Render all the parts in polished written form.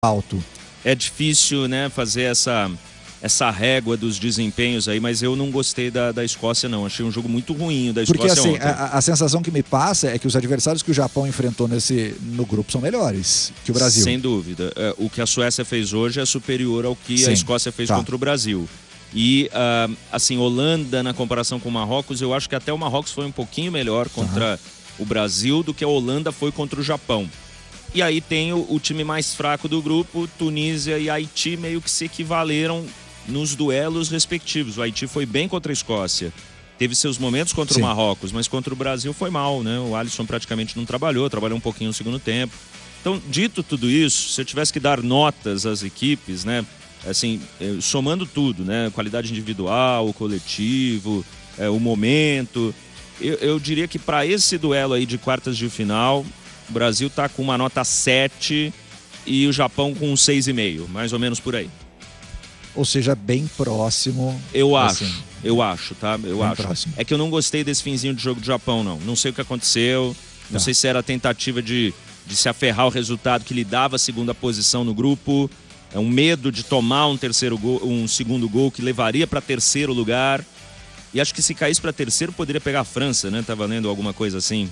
alto. É difícil, né, fazer essa régua dos desempenhos aí, mas eu não gostei da Escócia, não. Achei um jogo muito ruim da Escócia. Porque assim, ontem. a sensação que me passa é que os adversários que o Japão enfrentou no grupo são melhores que o Brasil. Sem dúvida. O que a Suécia fez hoje é superior ao que a Escócia fez contra o Brasil. E, assim, Holanda, na comparação com o Marrocos, eu acho que até o Marrocos foi um pouquinho melhor contra o Brasil do que a Holanda foi contra o Japão. E aí tem o time mais fraco do grupo, Tunísia e Haiti, meio que se equivaleram nos duelos respectivos. O Haiti foi bem contra a Escócia, teve seus momentos contra o Marrocos, mas contra o Brasil foi mal, né? O Alisson praticamente não trabalhou um pouquinho no segundo tempo. Então, dito tudo isso, se eu tivesse que dar notas às equipes, né? Assim, somando tudo, né? Qualidade individual, o coletivo, o momento, eu diria que para esse duelo aí de quartas de final, o Brasil está com uma nota 7 e o Japão com um 6,5, mais ou menos por aí. Ou seja, bem próximo. Eu acho, tá? Eu acho. Próximo. É que eu não gostei desse finzinho de jogo do Japão, não. Não sei o que aconteceu, não sei se era a tentativa de se aferrar ao resultado que lhe dava a segunda posição no grupo, é um medo de tomar um segundo gol que levaria para terceiro lugar. E acho que se caísse para terceiro poderia pegar a França, né? Tá valendo alguma coisa assim.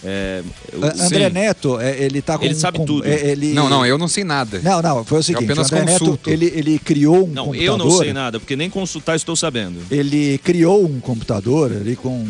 André Neto, ele tá com... Ele sabe tudo. Não, eu não sei nada. Não, foi o seguinte, eu apenas André consulto. Neto, ele criou um computador... Eu não sei nada, porque nem consultar estou sabendo. Ele criou um computador ali com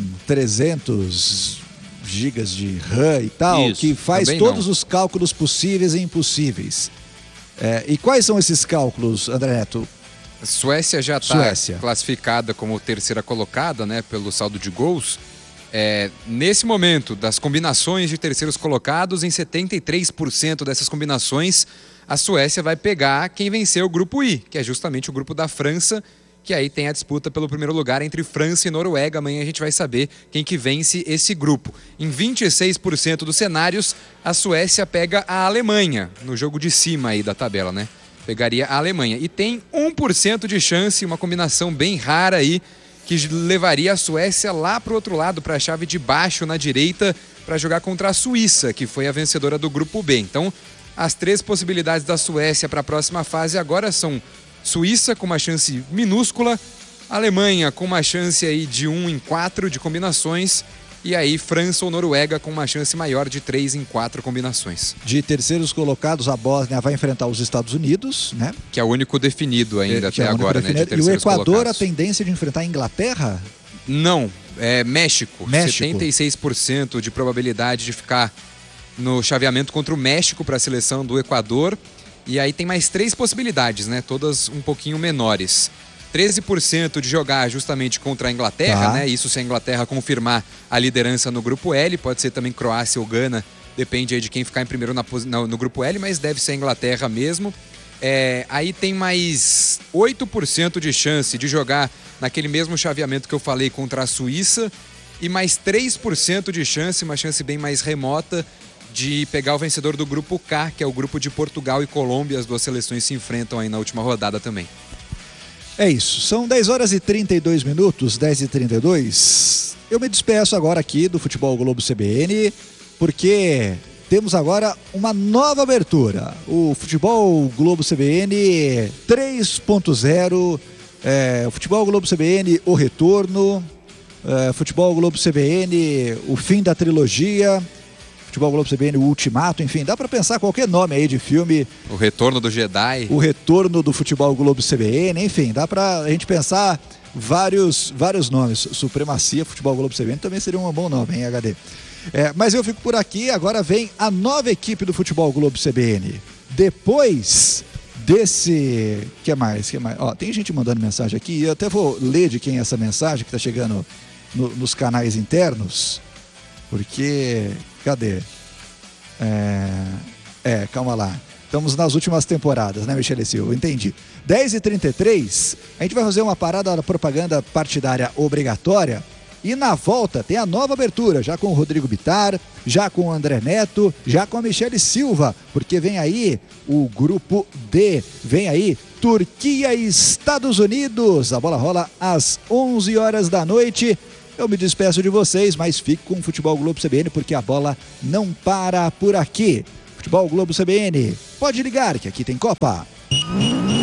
300 gigas de RAM e tal, que faz todos os cálculos possíveis e impossíveis. E quais são esses cálculos, André Neto? A Suécia já está classificada como terceira colocada, né, pelo saldo de gols. Nesse momento, das combinações de terceiros colocados, em 73% dessas combinações, a Suécia vai pegar quem venceu o grupo I, que é justamente o grupo da França, que aí tem a disputa pelo primeiro lugar entre França e Noruega. Amanhã a gente vai saber quem que vence esse grupo. Em 26% dos cenários, a Suécia pega a Alemanha, no jogo de cima aí da tabela, né? Pegaria a Alemanha. E tem 1% de chance, uma combinação bem rara aí, que levaria a Suécia lá para o outro lado, para a chave de baixo na direita, para jogar contra a Suíça, que foi a vencedora do grupo B. Então, as 3 possibilidades da Suécia para a próxima fase agora são Suíça com uma chance minúscula, Alemanha com uma chance aí de 1 em 4 de combinações, e aí França ou Noruega com uma chance maior de 3 em 4 combinações. De terceiros colocados, a Bósnia vai enfrentar os Estados Unidos, né? Que é o único definido ainda até agora, né? E o Equador, colocados. A tendência de enfrentar a Inglaterra? Não, é México. 76% de probabilidade de ficar no chaveamento contra o México para a seleção do Equador. E aí tem mais 3 possibilidades, né? Todas um pouquinho menores. 13% de jogar justamente contra a Inglaterra, né? Isso se a Inglaterra confirmar a liderança no grupo L, pode ser também Croácia ou Gana, depende aí de quem ficar em primeiro no grupo L, mas deve ser a Inglaterra mesmo. Aí tem mais 8% de chance de jogar naquele mesmo chaveamento que eu falei contra a Suíça e mais 3% de chance, uma chance bem mais remota, de pegar o vencedor do grupo K, que é o grupo de Portugal e Colômbia. As 2 seleções se enfrentam aí na última rodada também. É isso, são 10 horas e 32 minutos, 10h32. Eu me despeço agora aqui do Futebol Globo CBN, porque temos agora uma nova abertura. O Futebol Globo CBN 3.0, o Futebol Globo CBN O Retorno, Futebol Globo CBN O Fim da Trilogia, Futebol Globo CBN O Ultimato, enfim, dá pra pensar qualquer nome aí de filme. O Retorno do Jedi. O Retorno do Futebol Globo CBN, enfim, dá pra gente pensar vários nomes. Supremacia Futebol Globo CBN também seria um bom nome, hein, HD? Mas eu fico por aqui, agora vem a nova equipe do Futebol Globo CBN. Depois desse... Que mais? Ó, tem gente mandando mensagem aqui, eu até vou ler de quem é essa mensagem que tá chegando nos canais internos, porque... Cadê? Calma lá. Estamos nas últimas temporadas, né, Michele Silva? Entendi. 10h33, a gente vai fazer uma parada da propaganda partidária obrigatória. E na volta tem a nova abertura, já com o Rodrigo Bittar, já com o André Neto, já com a Michele Silva, porque vem aí o grupo D, vem aí Turquia e Estados Unidos. A bola rola às 11 horas da noite. Eu me despeço de vocês, mas fico com o Futebol Globo CBN porque a bola não para por aqui. Futebol Globo CBN. Pode ligar que aqui tem Copa.